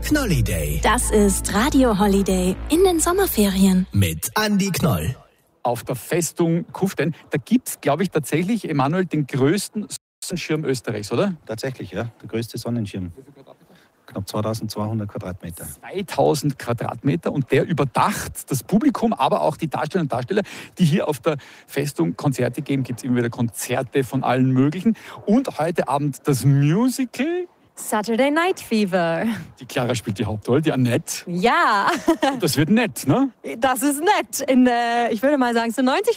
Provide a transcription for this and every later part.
Knolliday. Das ist Radio Holiday in den Sommerferien. Mit Andi Knoll. Auf der Festung Kufstein, da gibt es, glaube ich, tatsächlich, Emanuel, den größten Sonnenschirm Österreichs, oder? Tatsächlich, ja. Der größte Sonnenschirm. Knapp 2200 Quadratmeter. 2000 Quadratmeter und der überdacht das Publikum, aber auch die Darstellerinnen und Darsteller, die hier auf der Festung Konzerte geben. Gibt es immer wieder Konzerte von allen möglichen. Und heute Abend das Musical. Saturday Night Fever. Die Clara spielt die Hauptrolle, die Annette. Ja. Und das wird nett, ne? Das ist nett. Ich würde mal sagen, so 90%.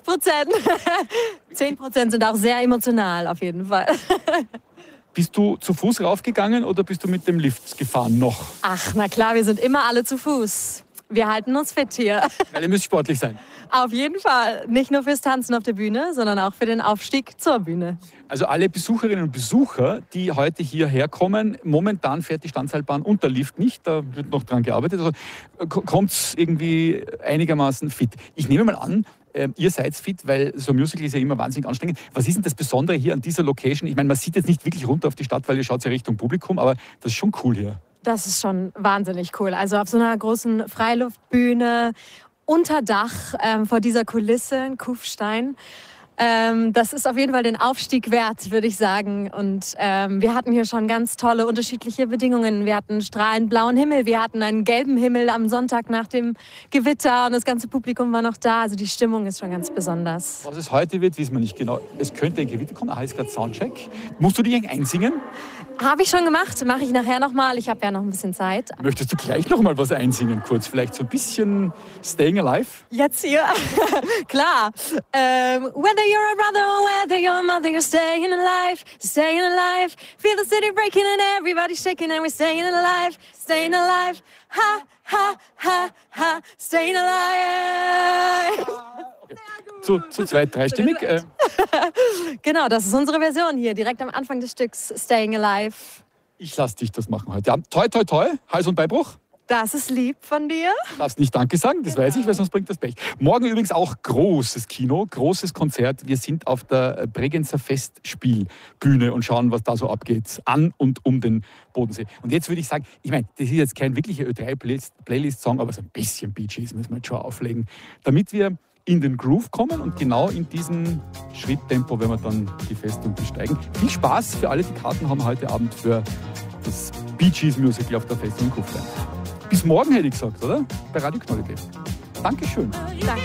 10% sind auch sehr emotional, auf jeden Fall. Bist du zu Fuß raufgegangen oder bist du mit dem Lift gefahren noch? Ach, na klar, wir sind immer alle zu Fuß. Wir halten uns fit hier. Weil ihr müsst sportlich sein. Auf jeden Fall. Nicht nur fürs Tanzen auf der Bühne, sondern auch für den Aufstieg zur Bühne. Also alle Besucherinnen und Besucher, die heute hierher kommen, momentan fährt die Standseilbahn und der Lift nicht, da wird noch dran gearbeitet. Also kommt es irgendwie einigermaßen fit. Ich nehme mal an, ihr seid fit, weil so ein Musical ist ja immer wahnsinnig anstrengend. Was ist denn das Besondere hier an dieser Location? Ich meine, man sieht jetzt nicht wirklich runter auf die Stadt, weil ihr schaut ja Richtung Publikum, aber das ist schon cool hier. Das ist schon wahnsinnig cool. Also auf so einer großen Freiluftbühne, unter Dach, vor dieser Kulisse in Kufstein. Das ist auf jeden Fall den Aufstieg wert, würde ich sagen. Und wir hatten hier schon ganz tolle, unterschiedliche Bedingungen. Wir hatten strahlend blauen Himmel, wir hatten einen gelben Himmel am Sonntag nach dem Gewitter und das ganze Publikum war noch da. Also die Stimmung ist schon ganz besonders. Was es heute wird, wissen wir nicht genau. Es könnte ein Gewitter kommen. Ist gerade Soundcheck. Musst du dich eigentlich einsingen? Habe ich schon gemacht, mache ich nachher nochmal. Ich habe ja noch ein bisschen Zeit. Möchtest du gleich noch mal was einsingen kurz? Vielleicht so ein bisschen Staying Alive? Jetzt hier? Klar. Whether you're a brother or whether you're a mother, you're staying alive, staying alive. Feel the city breaking and everybody's shaking and we're staying alive, staying alive. Ha, ha, ha, ha, staying alive. Zu zweit, dreistimmig. Genau, das ist unsere Version hier, direkt am Anfang des Stücks, Staying Alive. Ich lasse dich das machen heute. Ja, toi, toi, toi, Hals- und Beibruch. Das ist lieb von dir. Du darfst nicht Danke sagen, das weiß ich, weil sonst bringt das Pech. Morgen übrigens auch großes Kino, großes Konzert. Wir sind auf der Bregenzer Festspielbühne und schauen, was da so abgeht, an und um den Bodensee. Und jetzt würde ich sagen, ich meine, das ist jetzt kein wirklicher Ö3-Playlist-Song, aber so ein bisschen Bee Gees müssen wir jetzt schon auflegen, damit wir in den Groove kommen und genau in diesem Schritttempo, wenn wir dann die Festung besteigen. Viel Spaß für alle, die Karten haben heute Abend für das Bee Gees Musical auf der Festung in Kufstein. Bis morgen hätte ich gesagt, oder? Bei Radio Knolliday. Dankeschön. Danke.